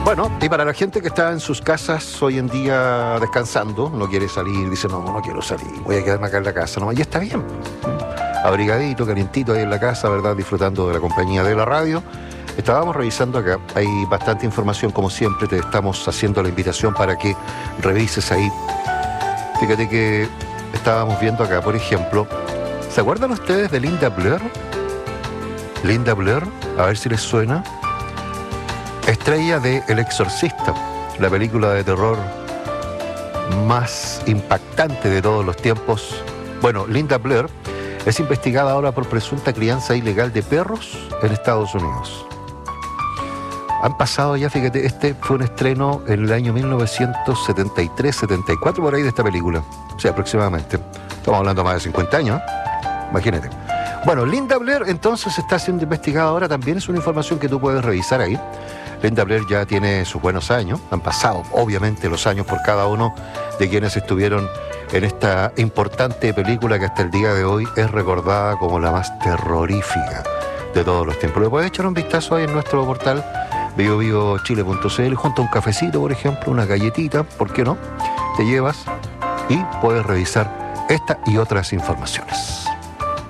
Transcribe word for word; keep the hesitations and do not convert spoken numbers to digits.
Bueno, y para la gente que está en sus casas hoy en día descansando, no quiere salir, dice, no, no quiero salir, voy a quedarme acá en la casa, nomás, y está bien. Abrigadito, calientito ahí en la casa, ¿verdad? Disfrutando de la compañía de la radio. Estábamos revisando acá, hay bastante información, como siempre, te estamos haciendo la invitación para que revises ahí. Fíjate que estábamos viendo acá, por ejemplo, ¿se acuerdan ustedes de Linda Blair? Linda Blair, a ver si les suena. Estrella de El Exorcista, la película de terror más impactante de todos los tiempos. Bueno, Linda Blair es investigada ahora por presunta crianza ilegal de perros en Estados Unidos. Han pasado ya, fíjate, este fue un estreno en el año mil novecientos setenta y tres, setenta y cuatro, por ahí, de esta película. O sea, aproximadamente. Estamos hablando de más de cincuenta años, ¿eh? Imagínate. Bueno, Linda Blair entonces está siendo investigada ahora, también es una información que tú puedes revisar ahí. Linda Blair ya tiene sus buenos años, han pasado obviamente los años por cada uno de quienes estuvieron en esta importante película que hasta el día de hoy es recordada como la más terrorífica de todos los tiempos. Le puedes echar un vistazo ahí en nuestro portal bio bio chile punto c l, junto a un cafecito, por ejemplo, una galletita, ¿por qué no? Te llevas y puedes revisar esta y otras informaciones.